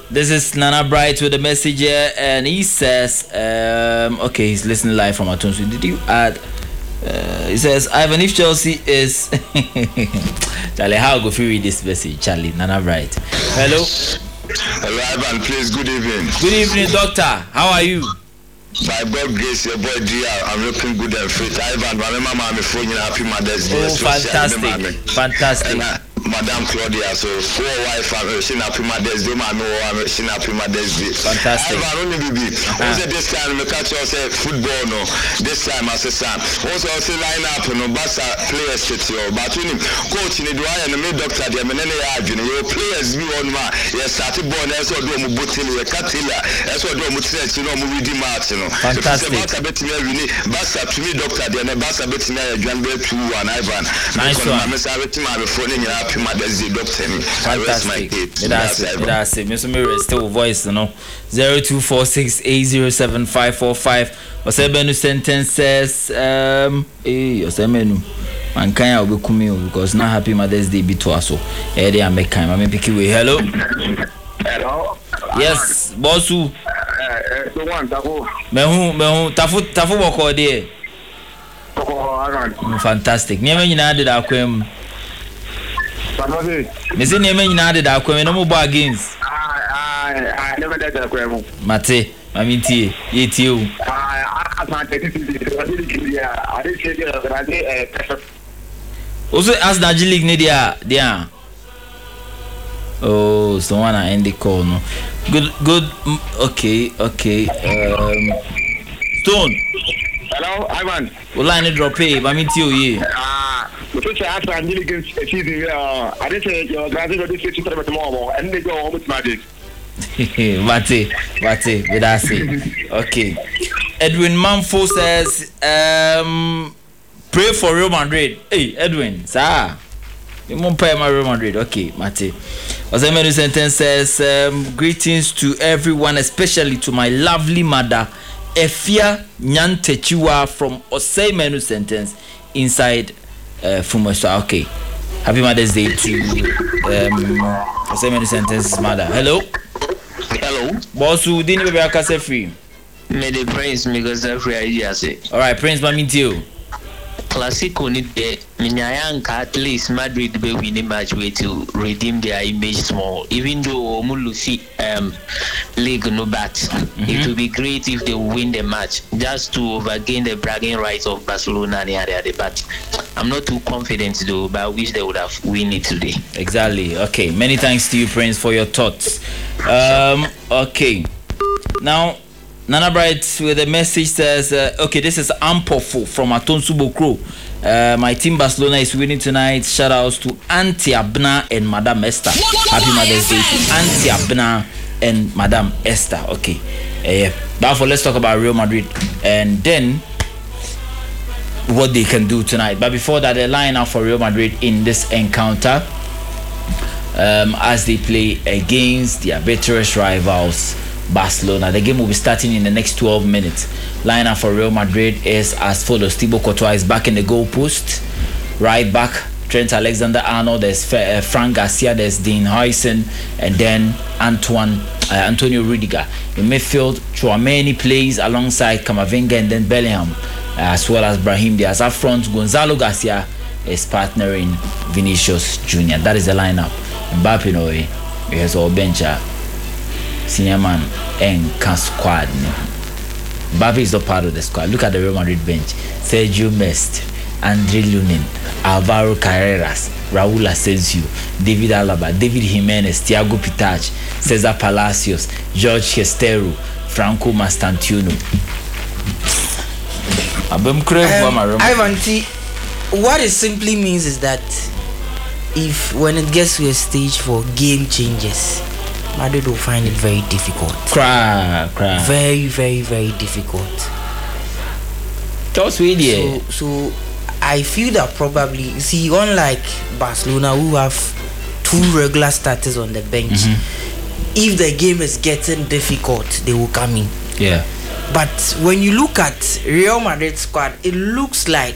This is Nana Bright with a message here, and he says, okay, he's listening live from Atonsu. Did you add? He says, Ivan, if Chelsea is Charlie, how go you read this message, Charlie? Nana Bright. Hello. Hello, Ivan. Please, good evening. Good evening, doctor. How are you? By God grace, your boy DR, I'm looking good and fit. Ivan, my mama, I'm phone you happy Mother's Day. Oh, fantastic, fantastic. Madam Claudia, so four wife, I'm seen happy Mother's Day, my I'm seen happy Mother's Day. Fantastic. Ivan, only baby. Also, this time, we catch us football, no. This time, as a son. Also, I say line up, no, Bassa players sit here, but when coach in the dry and the mid doctor, the men, your players be on my, yes, started born, that's what do Mubutili, Catilla, that's what do Mutset, you know, movie match, you know. Fantastic. Bassa betting every Bassa to me, doctor, the Bassa betting a Janbe 2-1, Ivan. Nice one. I'm phoning you happy Mother's Day, doctor. Fantastic. That's it. Mr. Mirror still voice, you know. 0246807545. What's a new sentence says, what's a menu? Man, can I be coming because not happy Mother's Day be to us. So, Eddie, I make time. I mean, pick away. Hello. Hello. Yes, Bossu. So one, Tafu wako there. Fantastic. Nieme nyina de da kwem. Me say nieme nyina de da kwem no mo bo against. I never did that kwem. Mate, mami tie, ye tie o. I didn't say that Also as the League ne dia. Oh, someone end the call no. Good. Okay. Stone. Hello, Ivan. Line drop e, ba mi ti o ye. So say after I'm really against season I didn't say your graduate this season for tomorrow and they go home with magic. Mate, that's it. Okay. Edwin Manfo says, pray for Real Madrid. Hey, Edwin, sir. You won't pray my Real Madrid. Okay, Mate. Osemenu sentence says, greetings to everyone, especially to my lovely mother, Efia Nyantechiwa from Osemenu sentence inside Fumosa. Okay. Happy Mother's Day to Osemenu sentence's mother. Hello. Bossu, didn't be a cassette free. May the Prince because every idea say. All right, Prince, but me too. Classico need the Minyanka at least Madrid be winning match way to redeem their image small. Even though Omulusi league no bat, it would be great if they win the match just to overgain the bragging rights of Barcelona and the other. But I'm not too confident though, but I wish they would have win it today. Exactly. Okay. Many thanks to you, Prince, for your thoughts. Okay. Now, Nana Bright with a message says, okay, this is Ampofo from Atonsu Bokro. My team Barcelona is winning tonight. Shout outs to Auntie Abna and Madame Esther. Happy Mother's Day to Auntie Abna and Madame Esther. Okay. Therefore, let's talk about Real Madrid and then what they can do tonight. But before that, the lineup for Real Madrid in this encounter as they play against their bitterest rivals, Barcelona. The game will be starting in the next 12 minutes. Lineup for Real Madrid is as follows. Thibaut Courtois is back in the goal post. Right back, Trent Alexander-Arnold. There's Frank Garcia. There's Dean Huijsen. And then Antonio Rudiger. In midfield, Tchouaméni plays alongside Camavinga and then Bellingham, as well as Brahim Diaz. Up front, Gonzalo Garcia is partnering Vinicius Jr. That is the lineup. Mbappe no way. He has all bencher. Senior man and squad. Mbappe is not part of the squad. Look at the Real Madrid bench. Sergio Mest, Andre Lunin, Alvaro Carreras, Raúl Asensio, David Alaba, David Jimenez, Thiago Pitach, Cesar Palacios, George Chestero, Franco Mastantuono. Ivan T, what it simply means is that if when it gets to a stage for game changes, Madrid will find it very difficult. Very, very, very difficult. Just really. So I feel that probably, see, unlike Barcelona who have two regular starters on the bench, if the game is getting difficult, they will come in. Yeah. But when you look at Real Madrid squad, it looks like,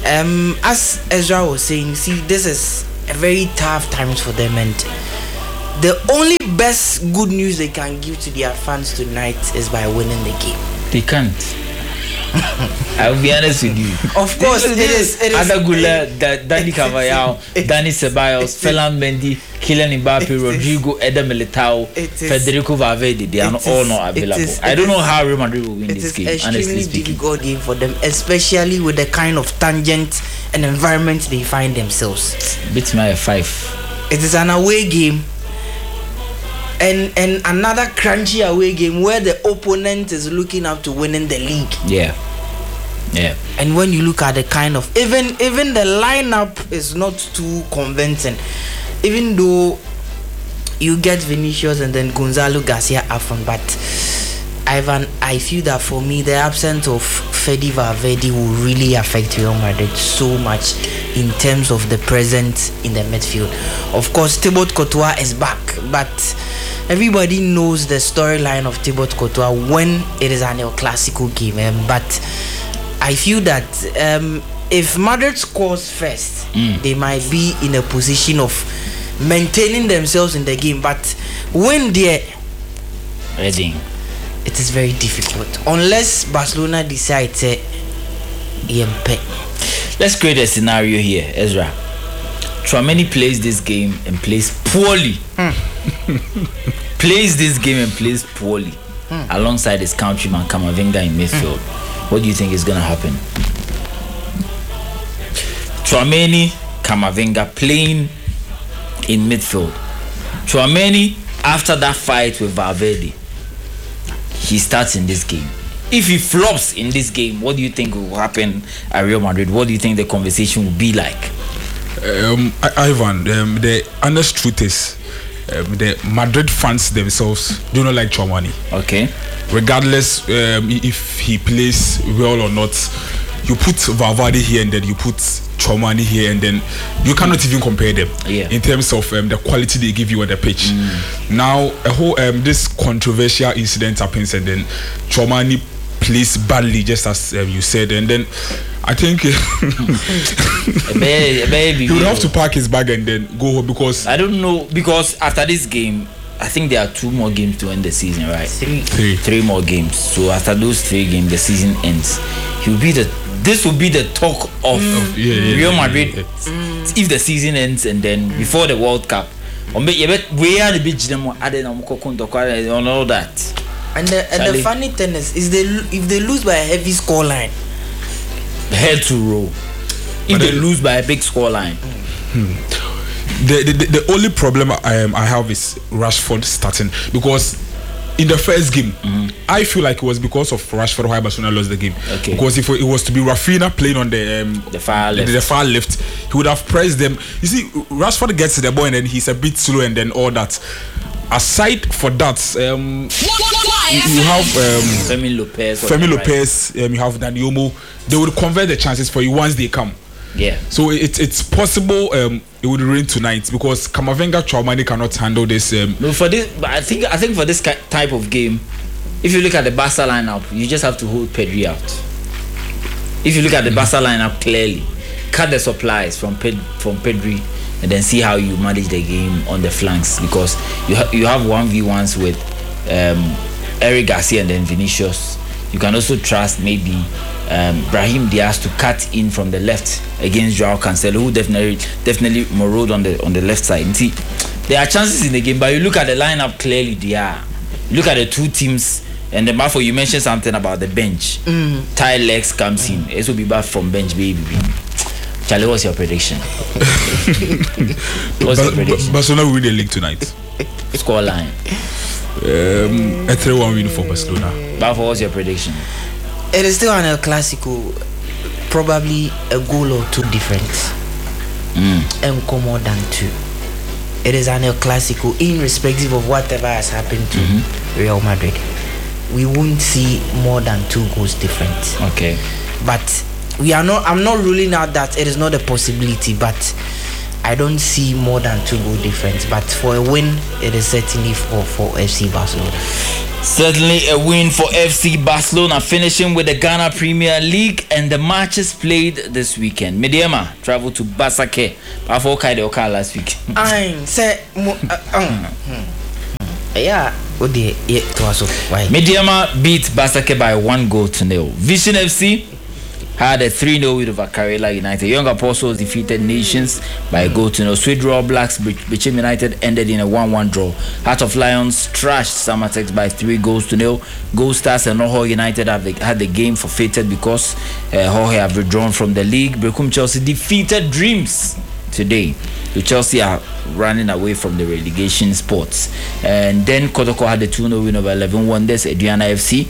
as Ezra was saying, see, this is a very tough times for them, and the only best good news they can give to their fans tonight is by winning the game. They can't. I'll be honest with you. Of course, it is. Ada Gula, Danny Carvajal, Danny Ceballos, Ferland Mendy, Kylian Mbappe, Rodrigo, Eder Militao, Federico Valverde. They are all not available. I don't know how Real Madrid will win this game. Honestly speaking, it's an extremely difficult game for them, especially with the kind of tangent and environment they find themselves. Beats my 5. It is an away game. And another crunchy away game where the opponent is looking up to winning the league. Yeah. And when you look at the kind of even the lineup is not too convincing. Even though you get Vinicius and then Gonzalo Garcia up front, but Ivan, I feel that for me the absence of Fede Valverde will really affect Real Madrid so much in terms of the presence in the midfield. Of course, Thibaut Courtois is back, but everybody knows the storyline of Thibaut Courtois when it is an El Clasico game. But I feel that if Madrid scores first, they might be in a position of maintaining themselves in the game. But when they're ready, it is very difficult unless Barcelona decides Let's create a scenario here, Ezra. Tchouaméni plays this game and plays poorly. Plays this game and plays poorly alongside his countryman Camavinga in midfield. What do you think is going to happen? Tchouaméni, Camavinga playing in midfield. Tchouaméni, after that fight with Valverde, he starts in this game. If he flops in this game, what do you think will happen at Real Madrid? What do you think the conversation will be like? Ivan, the honest truth is the Madrid fans themselves do not like Tchouaméni. Okay. Regardless if he plays well or not, you put Valverde here and then you put Tchouaméni here, and then you cannot even compare them in terms of the quality they give you on the pitch. Now a whole this controversial incident happens, and then Tchouaméni plays badly, just as you said, and then I think he would have to pack his bag and then go home, because I don't know, because after this game I think there are 2 more games to end the season, right? 3 more games. So after those 3 games the season ends. This will be the talk of Real Madrid if the season ends, and then before the World Cup. We are the big and all that. And the funny thing is if they lose by a heavy scoreline, head to roll. If they lose by a big scoreline. The only problem I have is Rashford starting, because in the first game, I feel like it was because of Rashford why Barcelona lost the game. Okay. Because if it was to be Rafinha playing on the far left, he would have pressed them. You see, Rashford gets the ball and then he's a bit slow, and then all that. Aside for that, you have Fermin Lopez, you have Dani Olmo. They would convert the chances for you once they come. Yeah. So it's possible it would rain tonight, because Camavinga, Tchouaméni cannot handle this. No, for this, but I think for this type of game, if you look at the Barca lineup, you just have to hold Pedri out. If you look at the Barca lineup clearly, cut the supplies from Pedri, and then see how you manage the game on the flanks, because you have 1v1s with Eric Garcia and then Vinicius. You can also trust maybe Brahim Diaz to cut in from the left against Joao Cancelo, who definitely maraud on the left side. And see, there are chances in the game, but you look at the lineup clearly. Look at the 2 teams, and then Bafo, you mentioned something about the bench. Ty Lex comes in. It will be back from bench, baby. Charlie, what's your prediction? Barcelona will win the league tonight. Score line. A 3-1 win for Barcelona. Bafo, what's your prediction? It is still an El Clasico, probably a goal or 2 difference, and more than 2. It is an El Clasico, irrespective of whatever has happened to Real Madrid. We won't see more than 2 goals difference. Okay. But I'm not ruling out that it is not a possibility, but I don't see more than 2 goal difference. But for a win, it is certainly for FC Barcelona. Certainly a win for FC Barcelona, finishing with the Ghana Premier League and the matches played this weekend. Mediema traveled to Basake. Before Kaide Oka last week. Mediema beat Basake by 1-0. Vision FC had a 3-0 win over Karela United. Young Apostles defeated Nations by a 1-0. Sweet Raw Blacks, Bichim United ended in a 1-1 draw. Heart of Lions trashed Samatex by 3-0. Gold Stars and Hoho United had the game forfeited because Hoho have withdrawn from the league. Berekum Chelsea defeated Dreams today. So Chelsea are running away from the relegation spots. And then Kotoko had the 2-0 win over 11 Wonders. Aduana FC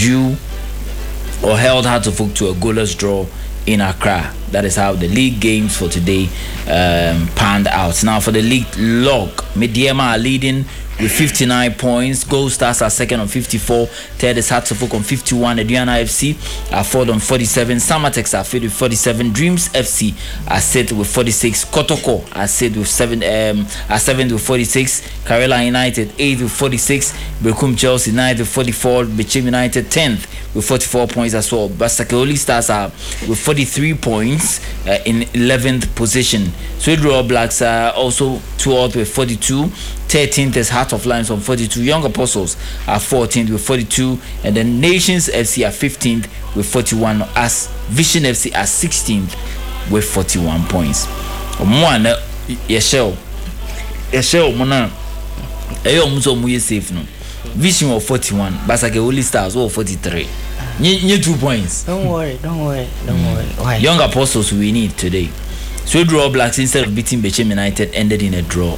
held Hartlepool to a goalless draw in Accra. That is how the league games for today panned out. Now for the league log, Mediema are leading with 59 points. Gold Stars are second on 54. Third is Hartlepool on 51. Aduana FC are fourth on 47. Samatex are fifth with 47. Dreams FC are sixth with 46. Kotoko are sixth with seventh with 46. Karela United 8th with 46. Berekum Chelsea 9th with 44. Bichim United 10th with 44 points as well. Basake Holy Stars are with 43 points in 11th position. Sweet Raw Blacks are also 12th with 42. 13th is Heart of Lions on 42. Young Apostles are 14th with 42. And then Nations FC are 15th with 41. As Vision FC are 16th with 41 points. Mwana Yeshel Mona Eyo Muzo Muye safe no. Vision of 41. Basake Holy Stars or 43. Nye 2 points. Don't worry. Why? Young Apostles we need today. Sweet Raw Blacks, instead of beating Bichim United, ended in a draw.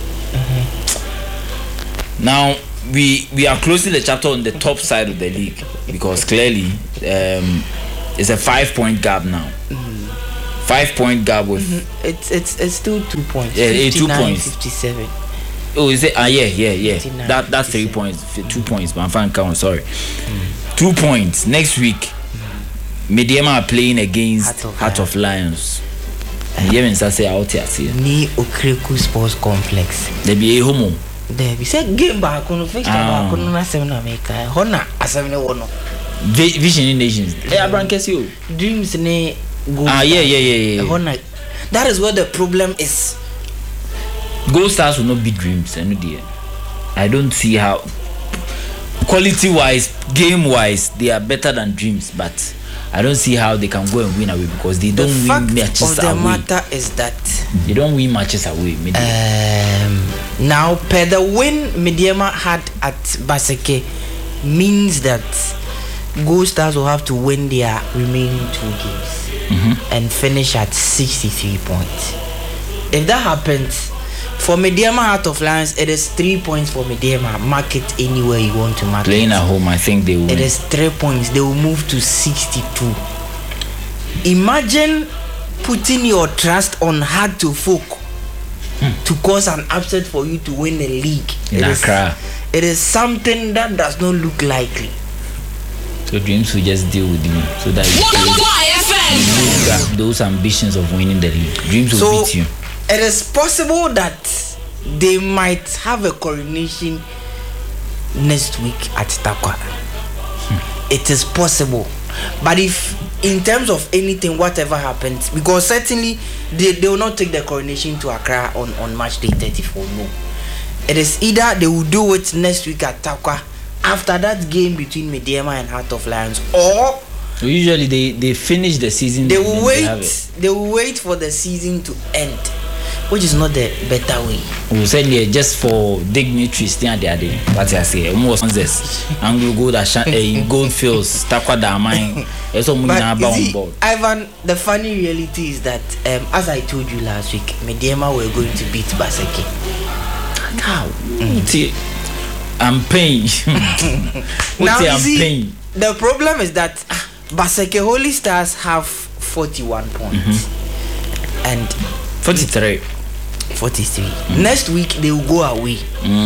Now we are closing the chapter on the top side of the league because clearly it's a 5-point gap now. 5-point gap with it's still 2 points. Yeah, 2 points. 57. Oh, is it? Yeah. That's 3 points, 2 points. But I'm fine count. Sorry, 2 points. Next week, Mediema are playing against Heart of Lions. Yemen say out here. Ni Okreku Sports Complex. They be a homo. There we say game back on fixture back on na 7 America. Hona A7 Vision in Nations. Abraham Kesio. Dreams ne go. Yeah. Hona. That is where the problem is. Gold Stars will not be Dreams. I don't see how quality wise, game wise, they are better than Dreams, but I don't see how they can go and win away because they don't win matches away. The matter is that they don't win matches away. Now, per the win Mediema had at Basake means that Gold Stars will have to win their remaining 2 games and finish at 63 points. If that happens, for Mediema Heart of Lions, it is 3 points for Mediema. Mark it anywhere you want to mark Playing it. At home, I think they will. It is 3 points. They will move to 62. Imagine putting your trust on Hartlepool to cause an upset for you to win the league. It is something that does not look likely. So Dreams will just deal with you so that you have those ambitions of winning the league. Dreams will beat you. It is possible that they might have a coronation next week at Takwa. It is possible. But if in terms of anything, whatever happens, because certainly they will not take the coronation to Accra on March day 34. No. It is either they will do it next week at Takwa after that game between Mediema and Heart of Lions, or usually they finish the season. They will wait. They will wait for the season to end, which is not the better way. We said here just for dignitary stand there. What I say, almost this Anglo Gold Goldfields Takwa Damai. But Ivan, the funny reality is that as I told you last week, Mediema were going to beat Basake. How? I'm paying. Now you see, the problem is that Basake Holy Stars have 41 points and 43. Next week they will go away.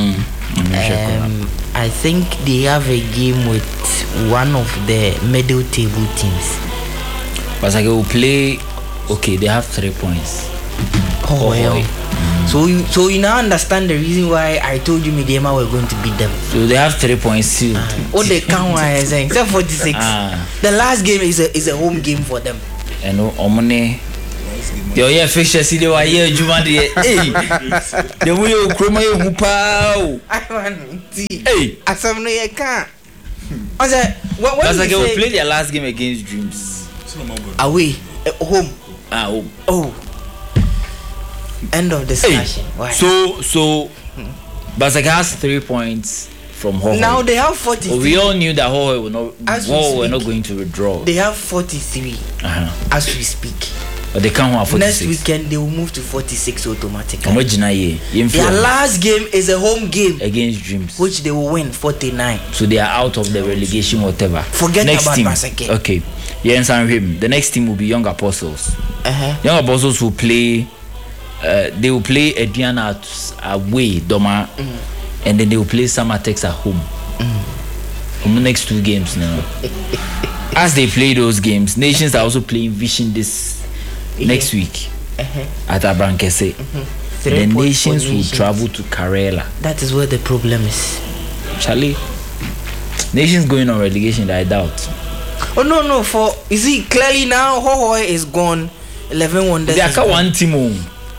I think they have a game with one of the middle table teams. Basake will play. Okay, they have 3 points. So you now understand the reason why I told you Mediema were going to beat them. So they have 3 points too. What they count is except 46. The last game is a home game for them. And Omone. The fixture see they were here Juma the the way you chroma you pow. Hey, Asamno ye can't. I said, what was like they play their last game against Dreams. Away, home. Home. Oh. End of discussion. Why? So Basaka has 3 points from Hohoe. Now they have 43. We all knew that Hohoe were not going to withdraw. They have 43 as we speak. But they can't have 46. Next weekend they will move to 46 automatically. Their last game is a home game against Dreams, which they will win 49. So they are out of the relegation, whatever. Forget next about team. Basake. Okay. Yes, and him. The next team will be Young Apostles. Young Apostles will play. They will play Adriana away, Doma, and then they will play Samatex at home. The next 2 games now. As they play those games, Nations are also playing Vision this next week at Abrankese. The Nations will travel to Karela. That is where the problem is. Charlie, Nations going on relegation, I doubt. Oh no! For you see clearly now, Hohoe is gone. 11 Wonders. They are one team.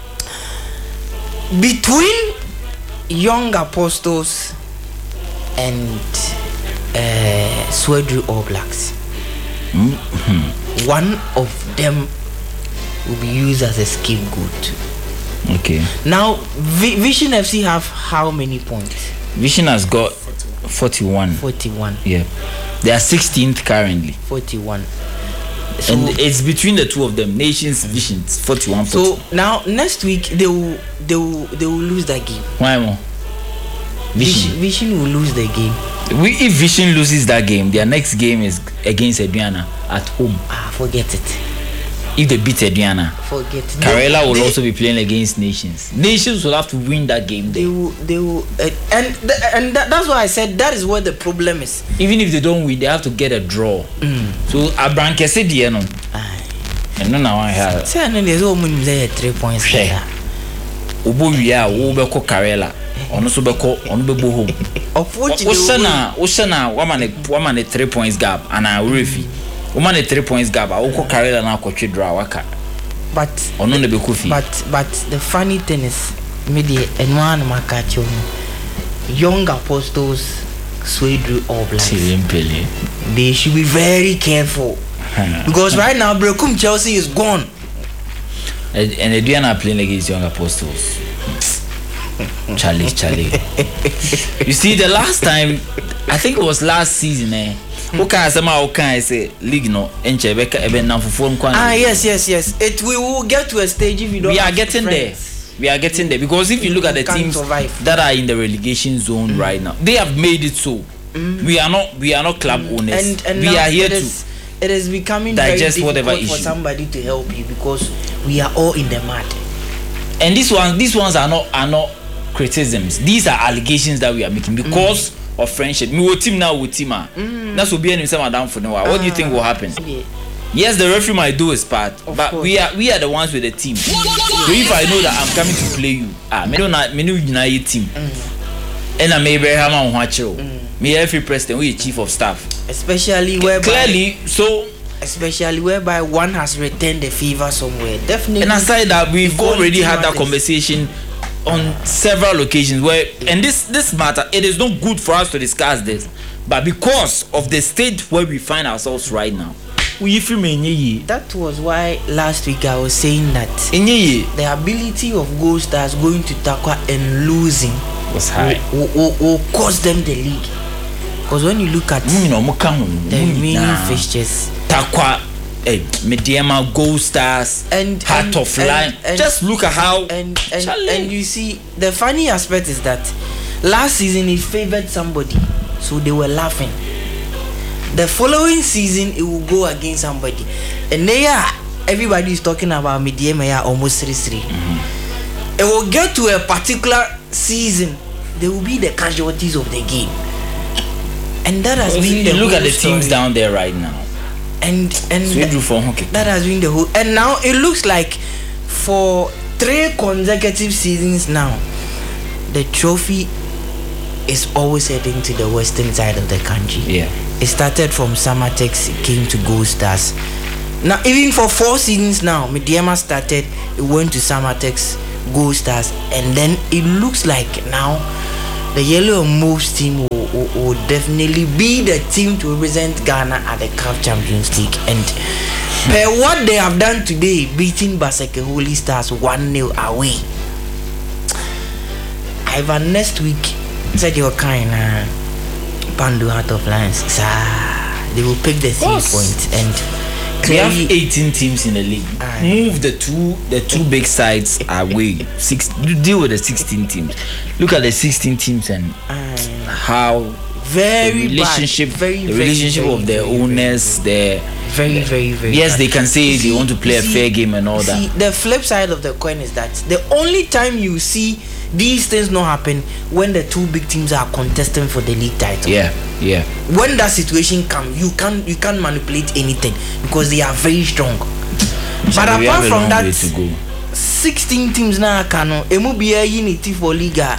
Between Young Apostles and Swedru All Blacks, one of them will be used as a scapegoat. Okay. Now, Vision FC have how many points? Vision has got 41. 41. Yeah. They are 16th currently. 41. So, and it's between the two of them. Nations, Visions, 41. 40. So now next week they will lose that game. Why more? Vision will lose the game. If Vision loses that game, their next game is against Adriana at home. Forget it. If they beat Adriana, forget it. Karela will also be playing against Nations. Nations will have to win that game. They will, and that's why I said that is where the problem is. Even if they don't win, they have to get a draw. So Abrankese die no. And no I have. Say no there's only 3 points there. Obo wia wo be ko Karela. Ono so be ko ono be bo home. Osana woman 3 points gap and I refi. Woman 3 points gap. I will call Karela na ko twedra waka. But the funny thing is media and one makacho Young Apostles Swedru All Blacks. They should be very careful. Because right now Brekum Chelsea is gone. And Adriana are playing against Young Apostles. Charlie. You see, the last time, I think it was last season, I say league no yes. We will get to a stage if you don't. We are getting there because if you look at the teams that are in the relegation zone right now, they have made it so. We are not club owners. And we are here it is becoming digest very difficult for somebody to help you because we are all in the mud. And these ones are not criticisms. These are allegations that we are making because of friendship. Me with team now with team. That's what be any madam for now. What do you think will happen? Yes, the referee might do his part, but we are the ones with the team. So if I know that I'm coming to play you, me no team. And I may be Abraham Wacho. Me every president, we chief of staff. Especially whereby one has returned the fever somewhere. Definitely. And aside that, we've already had that conversation on several occasions where, and this matter, it is not good for us to discuss this, but because of the state where we find ourselves right now, that was why last week I was saying that the ability of Gold Stars going to Takwa and losing was high. Will cost them the league. Because when you look at the remaining fixtures, Takwa, Mediema, Gold Stars, and Heart of Lion. Just look at how and you see the funny aspect is that last season he favored somebody, so they were laughing. The following season it will go against somebody, and everybody is talking about Mediema almost 3-3. It will get to a particular season, they will be the casualties of the game, and that has been the look whole at the story. teams down there right now. And that has been the whole. And now it looks like for 3 consecutive seasons now, the trophy is always heading to the western side of the country. Yeah. It started from Samatex, it came to Gold Stars. Now, even for 4 seasons now, Medeama started, it went to Samatex, Gold Stars, and then it looks like now the Yellow and Moves team will definitely be the team to represent Ghana at the CAF Champions League. And per what they have done today, beating Baseke Holy Stars 1-0 away. Ivan next week said you were kind Pandu Heart of Lions. They will pick the 3 points, and we have 18 teams in the league. Move the two big sides away. Deal with the 16 teams. Look at the 16 teams and how very the relationship, of the owners, the very yes, bad. they can say they want to play a fair game and all that. The flip side of the coin is that the only time you see these things not happen when the 2 big teams are contesting for the league title. Yeah. When that situation comes, you can't manipulate anything because they are very strong. But apart from that, 16 teams now can be a unity for Liga.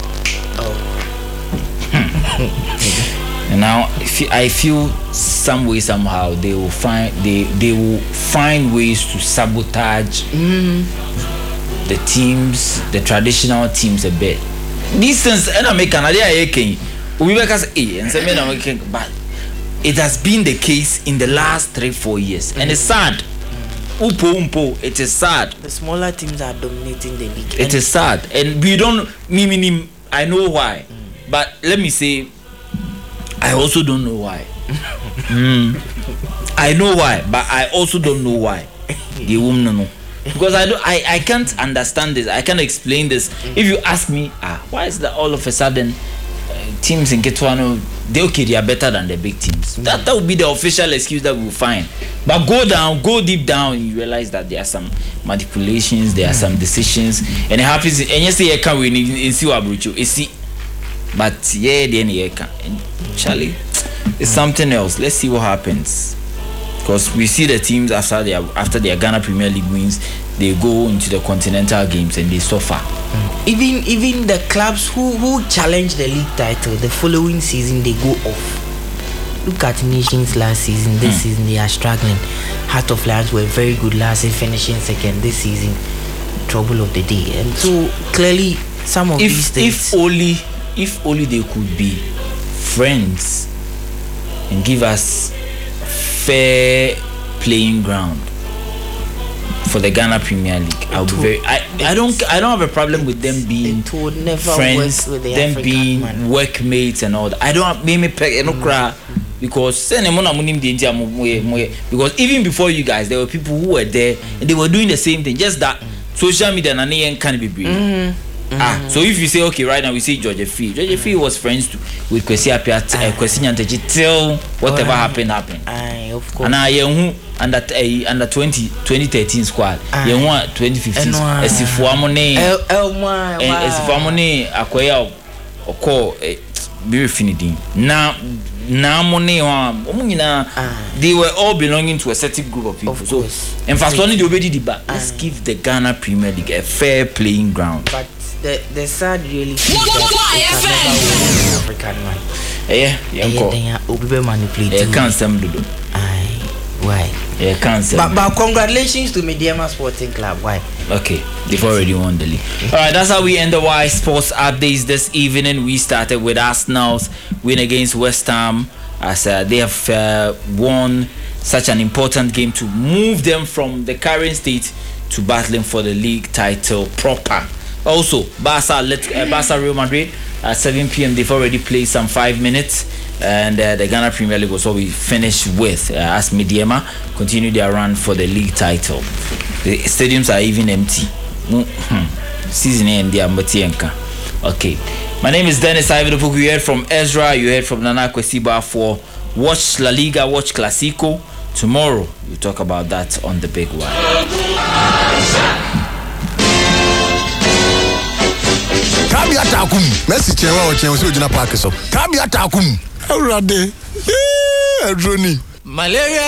And now I feel some way somehow they will find ways to sabotage the teams, the traditional teams a bit. These things and I make Canada but it has been the case in the last 3-4 years, and it's sad. It is sad. The smaller teams are dominating the league. It is sad, and we don't. I know why, but let me say, I also don't know why. I know why, but I also don't know why. The woman know. Because I can't understand this. I can't explain this. If you ask me, why is that all of a sudden teams in Ketuano, they are better than the big teams? That would be the official excuse that we will find. But go deep down, you realize that there are some manipulations, there are some decisions, and it happens. And you say, I can't win in Siwabrucho. But yeah, then you can. Charlie, it's something else. Let's see what happens. Because we see the teams after their Ghana Premier League wins, they go into the continental games and they suffer. Even the clubs who challenge the league title, the following season they go off. Look at Nations last season. This season they are struggling. Heart of Lions were very good last season, finishing second. This season, trouble of the day. And so clearly, some of these things. If only they could be friends and give us fair playing ground for the Ghana Premier League. I don't have a problem with them being friends, with the them African being workmates and all that. I don't have because even before you guys, there were people who were there and they were doing the same thing. Just that social media can't be brave. So if you say okay, right now we see George Fee was friends with Kwesi Appiah, Kwesi Nyantakyi till whatever happened. Of course. And under 2013 squad, 2015 Esifuamone Akoya Oko be finidi. Now they were all belonging to a certain group of people. So in fact only the obedi the let's give the Ghana Premier League a fair playing ground. But the sad really African man. Why? But congratulations to Medeama Sporting Club. Why? Okay, they've already won the league. Alright, that's how we end the Y Sports updates this evening. We started with Arsenal's win against West Ham as they have won such an important game to move them from the current state to battling for the league title proper. Also, Barca Real Madrid at 7 p.m. They've already played some 5 minutes. And the Ghana Premier League was what we finished with as Medeama continue their run for the league title. The stadiums are even empty. Season end there, Matienka. Okay. My name is Dennis Ivodopoku. You heard from Ezra, you heard from Nana Kwesiba for Watch La Liga, Watch Clasico. Tomorrow, we'll talk about that on the big one. Kabi atakum Messi chenwa o chenwa so jina park so Kabi atakum Awurade Adroni Malaria